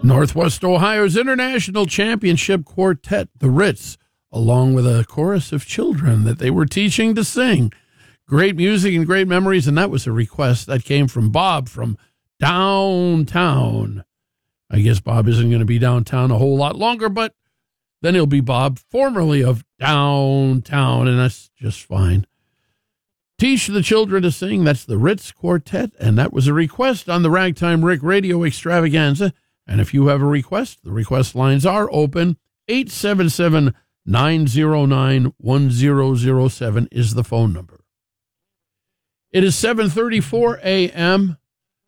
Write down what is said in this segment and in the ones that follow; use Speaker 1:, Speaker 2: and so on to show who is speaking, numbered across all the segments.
Speaker 1: Northwest Ohio's International Championship Quartet, the Ritz, along with a chorus of children that they were teaching to sing. Great music and great memories, and that was a request that came from Bob from downtown. I guess Bob isn't going to be downtown a whole lot longer, but then he'll be Bob, formerly of downtown, and that's just fine. Teach the children to sing, that's the Ritz Quartet, and that was a request on the Ragtime Rick Radio Extravaganza. And if you have a request, the request lines are open. 877-909-1007 is the phone number. It is 7:34 a.m.,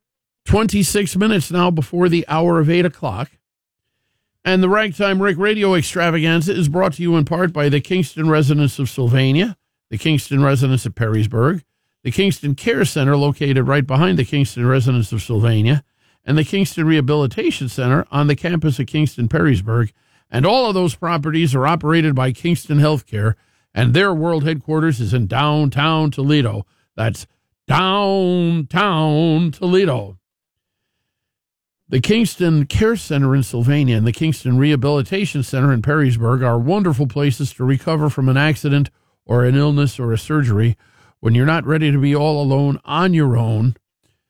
Speaker 1: 26 minutes now before the hour of 8 o'clock. And the Ragtime Rick Radio Extravaganza is brought to you in part by the Kingston residents of Sylvania, the Kingston residents of Perrysburg, the Kingston Care Center located right behind the Kingston residents of Sylvania, and the Kingston Rehabilitation Center on the campus of Kingston Perrysburg. And all of those properties are operated by Kingston Healthcare, and their world headquarters is in downtown Toledo. That's downtown Toledo. The Kingston Care Center in Sylvania and the Kingston Rehabilitation Center in Perrysburg are wonderful places to recover from an accident or an illness or a surgery when you're not ready to be all alone on your own,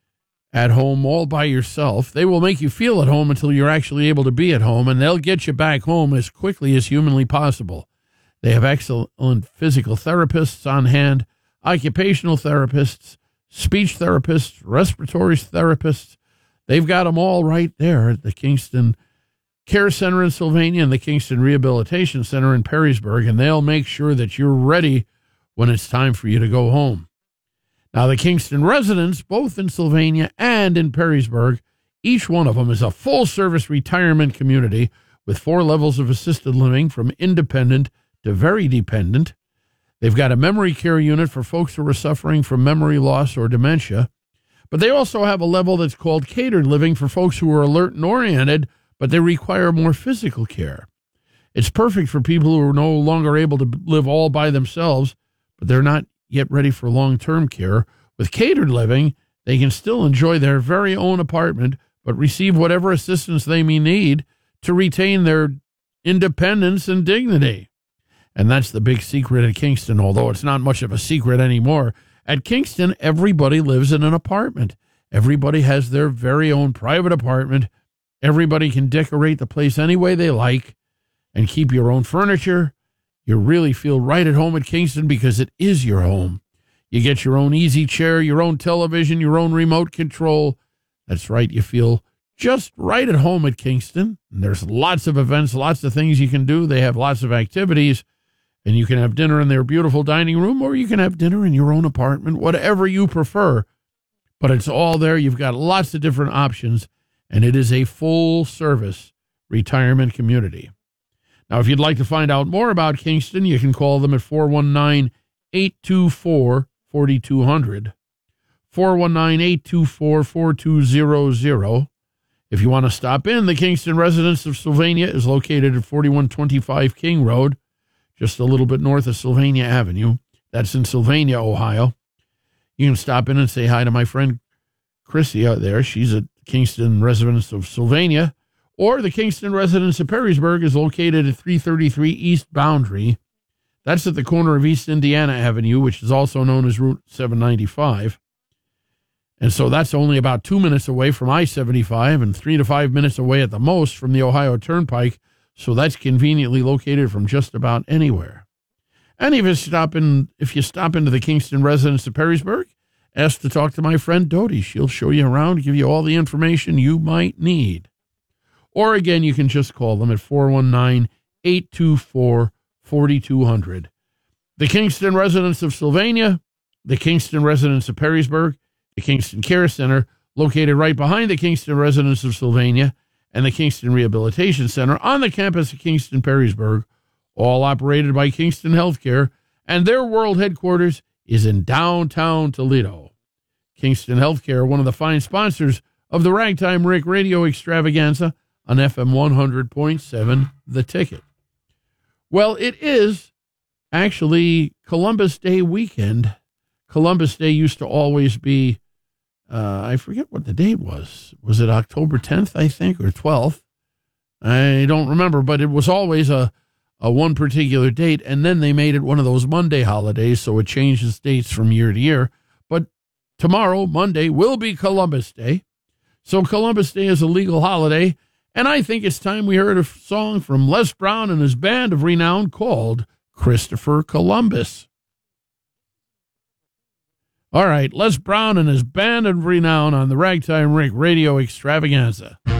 Speaker 1: at home all by yourself. They will make you feel at home until you're actually able to be at home, and they'll get you back home as quickly as humanly possible. They have excellent physical therapists on hand, occupational therapists, speech therapists, respiratory therapists. They've got them all right there at the Kingston Care Center in Sylvania and the Kingston Rehabilitation Center in Perrysburg, and they'll make sure that you're ready when it's time for you to go home. Now, the Kingston residents, both in Sylvania and in Perrysburg, each one of them is a full-service retirement community with 4 levels of assisted living from independent to very dependent. They've got a memory care unit for folks who are suffering from memory loss or dementia, but they also have a level that's called catered living for folks who are alert and oriented, but they require more physical care. It's perfect for people who are no longer able to live all by themselves, but they're not yet ready for long-term care. With catered living, they can still enjoy their very own apartment, but receive whatever assistance they may need to retain their independence and dignity. And that's the big secret at Kingston, although it's not much of a secret anymore. At Kingston, everybody lives in an apartment. Everybody has their very own private apartment. Everybody can decorate the place any way they like and keep your own furniture. You really feel right at home at Kingston because it is your home. You get your own easy chair, your own television, your own remote control. That's right, you feel just right at home at Kingston. And there's lots of events, lots of things you can do. They have lots of activities, and you can have dinner in their beautiful dining room, or you can have dinner in your own apartment, whatever you prefer. But it's all there. You've got lots of different options, and it is a full-service retirement community. Now, if you'd like to find out more about Kingston, you can call them at 419-824-4200, 419-824-4200. If you want to stop in, the Kingston residence of Sylvania is located at 4125 King Road, just a little bit north of Sylvania Avenue. That's in Sylvania, Ohio. You can stop in and say hi to my friend Chrissy out there. She's a Kingston residence of Sylvania. Or the Kingston residence of Perrysburg is located at 333 East Boundary. That's at the corner of East Indiana Avenue, which is also known as Route 795. And so that's only about 2 minutes away from I-75 and 3 to 5 minutes away at the most from the Ohio Turnpike. So that's conveniently located from just about anywhere. And if you stop into the Kingston residence of Perrysburg, ask to talk to my friend Dodie. She'll show you around, give you all the information you might need. Or again, you can just call them at 419-824-4200. The Kingston residents of Sylvania, the Kingston residents of Perrysburg, the Kingston Care Center, located right behind the Kingston residents of Sylvania, and the Kingston Rehabilitation Center on the campus of Kingston Perrysburg, all operated by Kingston Healthcare, and their world headquarters is in downtown Toledo. Kingston Healthcare, one of the fine sponsors of the Ragtime Rick Radio Extravaganza on FM 100.7, The Ticket. Well, it is actually Columbus Day weekend. Columbus Day used to always be, I forget what the date was. Was it October 10th, I think, or 12th? I don't remember, but it was always a one particular date, and then they made it one of those Monday holidays, so it changes dates from year to year. But tomorrow, Monday, will be Columbus Day. So Columbus Day is a legal holiday, and I think it's time we heard a song from Les Brown and his band of renown called Christopher Columbus. All right, Les Brown and his band of renown on the Ragtime Rick Radio Extravaganza.